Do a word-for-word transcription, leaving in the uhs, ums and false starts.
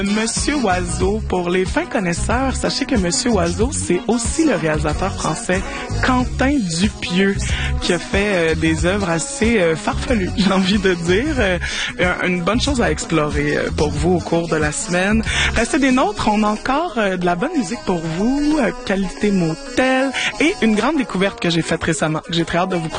Monsieur Oiseau, pour les fins connaisseurs, sachez que Monsieur Oiseau, c'est aussi le réalisateur français Quentin Dupieux, qui a fait euh, des œuvres assez euh, farfelues, j'ai envie de dire. Euh, une bonne chose à explorer euh, pour vous au cours de la semaine. Restez des nôtres, on a encore euh, de la bonne musique pour vous, euh, qualité motel, et une grande découverte que j'ai faite récemment, que j'ai très hâte de vous présenter.